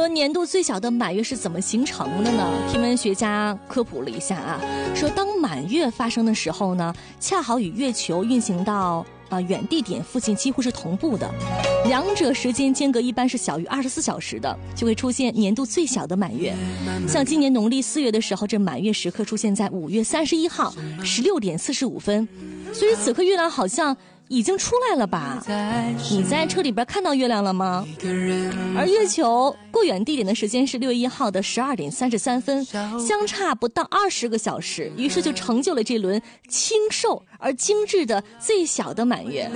年度最小的满月是怎么形成的呢？天文学家科普了一下啊，说当满月发生的时候呢，恰好与月球运行到远地点附近几乎是同步的，两者时间间隔一般是小于24小时的，就会出现年度最小的满月。像今年农历4月的时候，这满月时刻出现在5月31号16点45分，所以此刻月亮好像已经出来了吧？你在车里边看到月亮了吗？而月球过远地点的时间是6月1号的12点33分，相差不到20个小时，于是就成就了这轮清瘦而精致的最小的满月。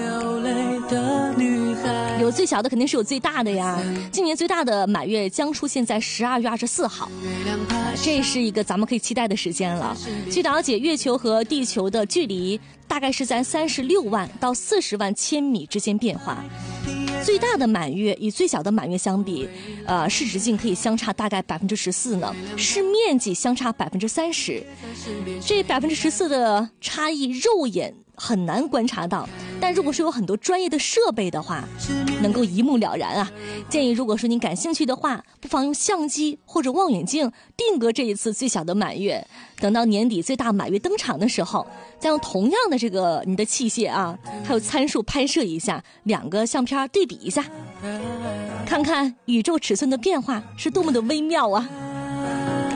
有最小的肯定是有最大的呀，今年最大的满月将出现在12月24号，这是一个咱们可以期待的时间了。据了解，月球和地球的距离大概是在36万到40万千米之间变化。最大的满月与最小的满月相比，视直径可以相差大概14%呢，视面积相差30%。这14%的差异肉眼很难观察到，但如果说有很多专业的设备的话，能够一目了然啊。建议如果说您感兴趣的话，不妨用相机或者望远镜定格这一次最小的满月，等到年底最大满月登场的时候，再用同样的这个你的器械啊，还有参数拍摄一下，两个相片对比一下，看看宇宙尺寸的变化是多么的微妙啊。